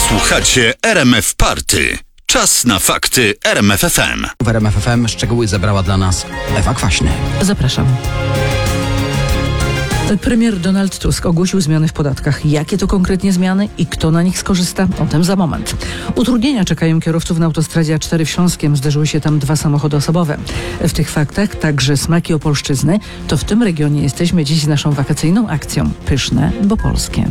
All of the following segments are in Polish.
Słuchacie RMF Party. Czas na fakty RMF FM. W RMF FM szczegóły zebrała dla nas Ewa Kwaśny. Zapraszam. Premier Donald Tusk ogłosił zmiany w podatkach. Jakie to konkretnie zmiany i kto na nich skorzysta? O tym za moment. Utrudnienia czekają kierowców na autostradzie A4 w Śląskiem. Zderzyły się tam 2 samochody osobowe. W tych faktach także smaki Opolszczyzny. To w tym regionie jesteśmy dziś z naszą wakacyjną akcją Pyszne, bo polskie.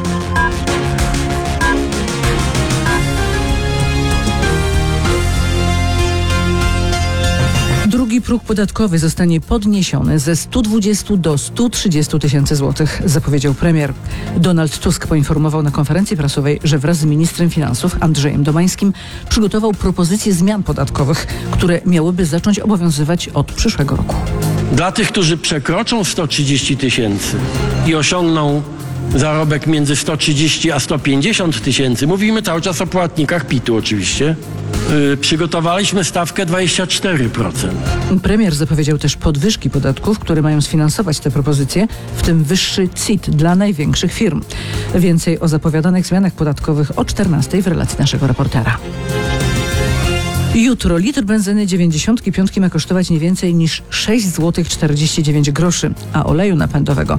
Drugi próg podatkowy zostanie podniesiony ze 120 do 130 tysięcy złotych, zapowiedział premier. Donald Tusk poinformował na konferencji prasowej, że wraz z ministrem finansów Andrzejem Domańskim przygotował propozycje zmian podatkowych, które miałyby zacząć obowiązywać od przyszłego roku. Dla tych, którzy przekroczą 130 tysięcy i osiągną zarobek między 130 a 150 tysięcy, mówimy cały czas o płatnikach PIT-u oczywiście, przygotowaliśmy stawkę 24%. Premier zapowiedział też podwyżki podatków, które mają sfinansować te propozycje, w tym wyższy CIT dla największych firm. Więcej o zapowiadanych zmianach podatkowych o 14:00 w relacji naszego reportera. Jutro litr benzyny 95 ma kosztować nie więcej niż 6,49 zł, a oleju napędowego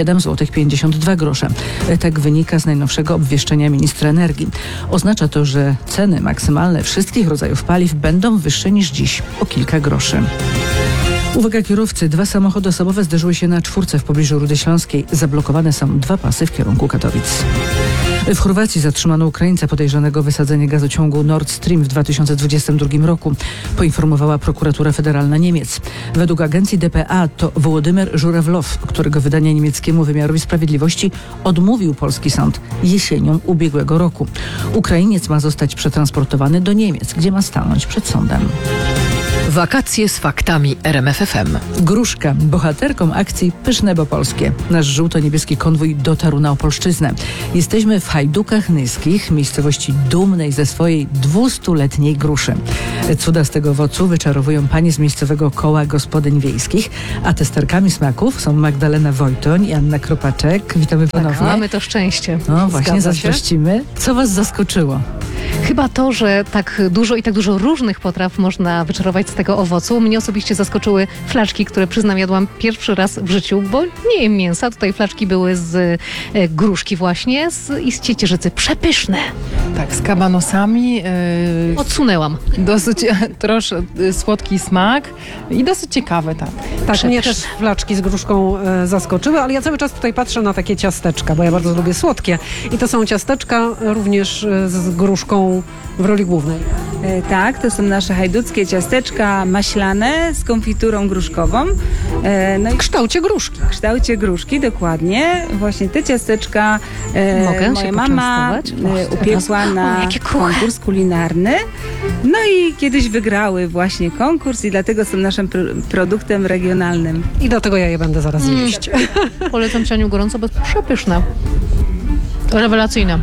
7,52 zł. Tak wynika z najnowszego obwieszczenia ministra energii. Oznacza to, że ceny maksymalne wszystkich rodzajów paliw będą wyższe niż dziś o kilka groszy. Uwaga kierowcy, 2 samochody osobowe zderzyły się na czwórce w pobliżu Rudy Śląskiej. Zablokowane są 2 pasy w kierunku Katowic. W Chorwacji zatrzymano Ukraińca podejrzanego o wysadzenie gazociągu Nord Stream w 2022 roku, poinformowała prokuratura federalna Niemiec. Według agencji dpa to Wołodymyr Żurawlow, którego wydanie niemieckiemu wymiarowi sprawiedliwości odmówił polski sąd jesienią ubiegłego roku. Ukrainiec ma zostać przetransportowany do Niemiec, gdzie ma stanąć przed sądem. Wakacje z faktami RMF FM. Gruszka, bohaterką akcji Pyszne, bo polskie. Nasz żółto-niebieski konwój dotarł na Opolszczyznę. Jesteśmy w Hajdukach Nyskich, miejscowości dumnej ze swojej 200-letniej gruszy. Cuda z tego owocu wyczarowują panie z miejscowego koła gospodyń wiejskich, a testerkami smaków są Magdalena Wojtoń i Anna Kropaczek. Witamy ponownie. Tak, mamy to szczęście. No właśnie, Zgadza się? zazdrościmy. Co was zaskoczyło? Chyba to, że tak dużo różnych potraw można wyczarować z tego owocu. Mnie osobiście zaskoczyły flaczki, które przyznam jadłam pierwszy raz w życiu, bo nie jem mięsa. Tutaj flaczki były z gruszki właśnie i z ciecierzycy. Przepyszne. Tak, z kabanosami. Odsunęłam. Dosyć troszkę słodki smak i dosyć ciekawy, tak. Tak, mnie też flaczki z gruszką zaskoczyły, ale ja cały czas tutaj patrzę na takie ciasteczka, bo ja bardzo lubię słodkie. I to są ciasteczka również z gruszką w roli głównej. Tak, to są nasze hajduckie ciasteczka maślane z konfiturą gruszkową. W kształcie gruszki. W kształcie gruszki, dokładnie. Właśnie te ciasteczka Mogę moja się mama upiekła na jakie kruche. konkurs kulinarny. No i kiedyś wygrały właśnie konkurs i dlatego są naszym produktem regionalnym. I dlatego ja je będę zaraz jeść. Polecam cianiu gorąco, bo przepyszne. Rewelacyjne.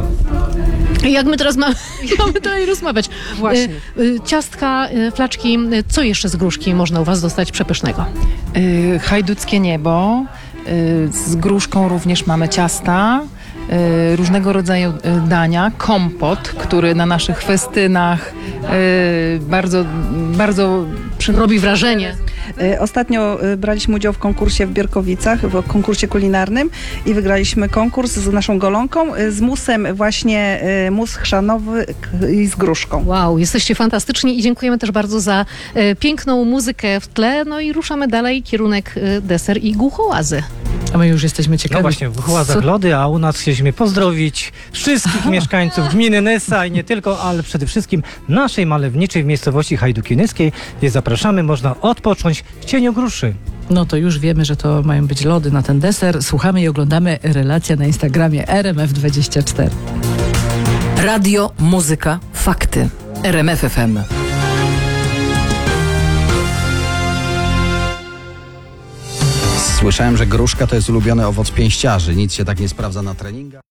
Jak my teraz mamy dalej rozmawiać? Właśnie. Ciastka, flaczki, co jeszcze z gruszki można u was dostać przepysznego? Hajduckie niebo. Z gruszką również mamy ciasta. Różnego rodzaju dania, kompot, który na naszych festynach bardzo Robi wrażenie. Ostatnio braliśmy udział w konkursie w Bierkowicach, w konkursie kulinarnym i wygraliśmy konkurs z naszą golonką, z musem właśnie, mus chrzanowy i z gruszką. Wow, jesteście fantastyczni i dziękujemy też bardzo za piękną muzykę w tle. No i ruszamy dalej, kierunek deser i głuchołazy. A my już jesteśmy ciekawi. No właśnie, w Chłazach lody, a u nas chcieliśmy pozdrowić wszystkich mieszkańców gminy Nysa i nie tylko, ale przede wszystkim naszej malowniczej w miejscowości Hajduki Nyskiej, gdzie zapraszamy, można odpocząć w cieniu gruszy. No to już wiemy, że to mają być lody na ten deser. Słuchamy i oglądamy relację na Instagramie RMF24. Radio, muzyka, fakty. RMF FM. Słyszałem, że gruszka to jest ulubiony owoc pięściarzy. Nic się tak nie sprawdza na treningach.